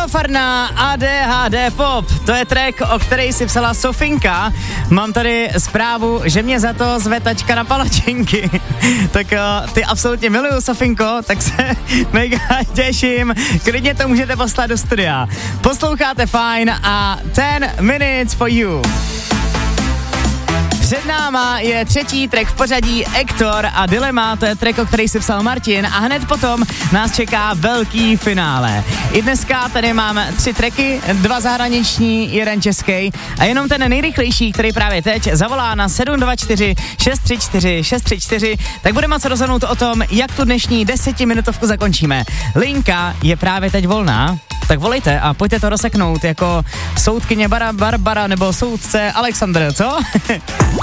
Farna, ADHD Pop, to je track, o který si psala Sofinka. Mám tady zprávu, že mě za to zve tačka na palačinky. Tak ty absolutně miluju, Sofinko, tak se mega těším. Klidně to můžete poslat do studia. Posloucháte Fajn a 10 minutes for you. Před náma je třetí track v pořadí Ektor a Dilema, to je track, o který si psal Martin a hned potom nás čeká velký finále. I dneska tady mám 3 tracky, 2 zahraniční, 1 český a jenom ten nejrychlejší, který právě teď zavolá na 724 634 634, tak budeme moc rozhodnout o tom, jak tu dnešní 10minutovku zakončíme. Linka je právě teď volná, tak volejte a pojďte to rozseknout jako soudkyně Barbara nebo soudce Alexandr, co?